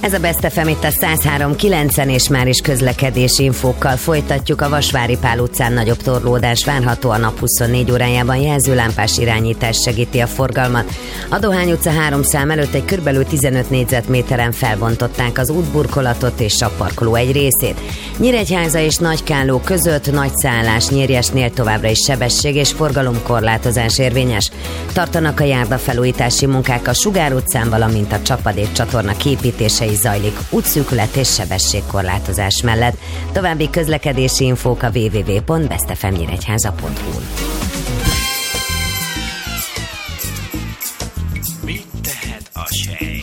Ez a Best FM itt a 103.9-en, és már is közlekedési infókkal folytatjuk. A Vasvári Pál utcán nagyobb torlódás várható, a nap 24 órájában jelzőlámpás irányítás segíti a forgalmat. A Dohány utca 3 szám előtt egy kb. 15 négyzetméteren felbontották az útburkolatot és a parkoló egy részét. Nyíregyháza és Nagykálló között Nagyszállás Nyírjesnél továbbra is sebesség és forgalomkorlátozás érvényes. Tartanak a járdafelújítási munkák a Sugár utcán, valamint a Csapadék csatorna kiépítése is zajlik útszűkület és sebességkorlátozás mellett. További közlekedési infók a www.bestfmnyíregyháza.hu. Mit tehet a sej?